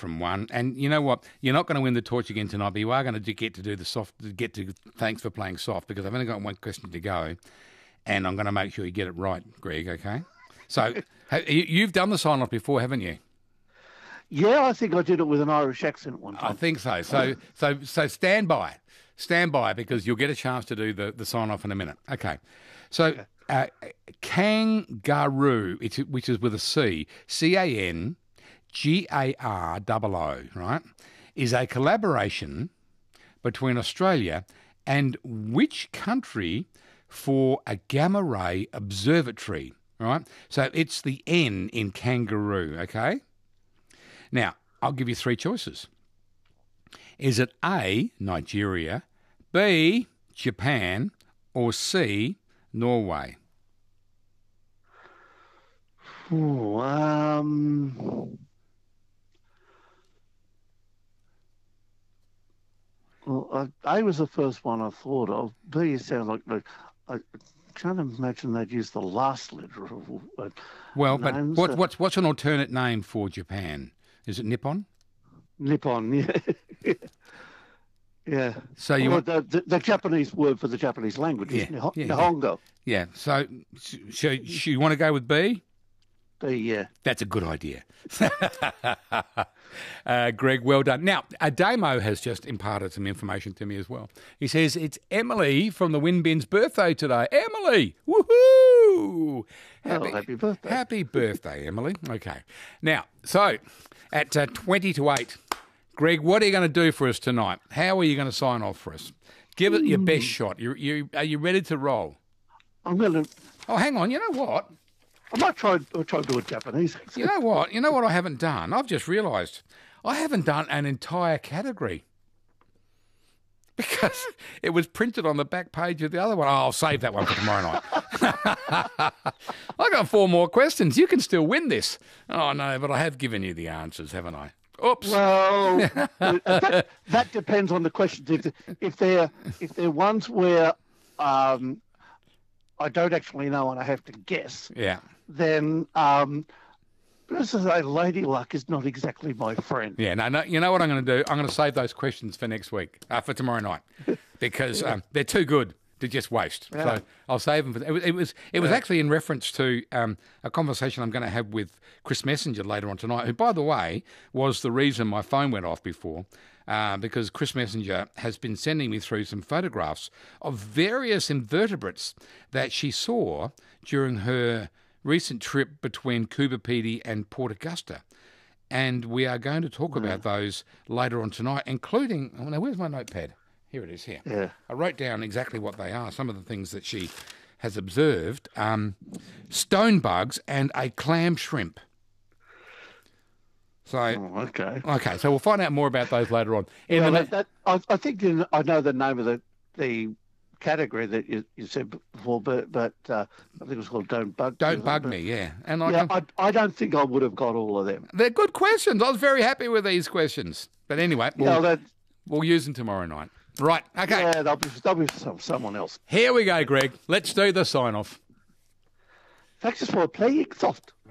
from one. And you know what? You're not going to win the torch again tonight, but you are going to get to do the soft. Get to thanks for playing soft, because I've only got one question to go, and I'm going to make sure you get it right, Greg. Okay. So you've done the sign off before, haven't you? Yeah, I think I did it with an Irish accent one time. I think so. So stand by. Stand by, because you'll get a chance to do the sign off in a minute. Okay. So kangaroo, which is with a C, CANGAROO, right, is a collaboration between Australia and which country for a gamma ray observatory, right? So it's the N in kangaroo, okay? Now, I'll give you three choices. Is it A, Nigeria, B, Japan, or C, Norway? Ooh, well, A was the first one I thought of. B sounds like I can't imagine they'd use the last letter of Well, names. but what's an alternate name for Japan? Is it Nippon? Nippon, yeah. Yeah. So you want the Japanese word for the Japanese language is Nihongo. Yeah. So you want to go with B? B, yeah. That's a good idea. Greg, well done. Now, Damo has just imparted some information to me as well. He says it's Emily from the Windbin's birthday today. Emily! Woohoo! Happy birthday. Happy birthday, Emily. Okay. Now, so at 20 to 8, Greg, what are you going to do for us tonight? How are you going to sign off for us? Give it your best shot. Are you ready to roll? I'm going to... Oh, hang on. You know what? I might try to do a Japanese accent. You know what? You know what I haven't done? I've just realised I haven't done an entire category because it was printed on the back page of the other one. Oh, I'll save that one for tomorrow night. I got 4 more questions. You can still win this. Oh, no, but I have given you the answers, haven't I? Oops. Well, that depends on the questions. If they're ones where I don't actually know and I have to guess, then let's say Lady Luck is not exactly my friend. Yeah, no. You know what I'm going to do? I'm going to save those questions for next week, for tomorrow night, because they're too good to just waste. Yeah. So I'll save them. It was actually in reference to a conversation I'm going to have with Chris Messenger later on tonight, who, by the way, was the reason my phone went off before, because Chris Messenger has been sending me through some photographs of various invertebrates that she saw during her recent trip between Coober Pedy and Port Augusta. And we are going to talk about those later on tonight, including... Oh, now, where's my notepad? Here it is, here. Yeah. I wrote down exactly what they are, some of the things that she has observed. Stone bugs and a clam shrimp. So, okay, so we'll find out more about those later on. I think I know the name of the category that you said before, but I think it was called Don't Bug Me. Don't Bug Me, yeah. And I don't think I would have got all of them. They're good questions. I was very happy with these questions. But anyway, we'll use them tomorrow night. Right, okay. Yeah, they'll be someone else. Here we go, Greg. Let's do the sign-off. Thanks for playing soft.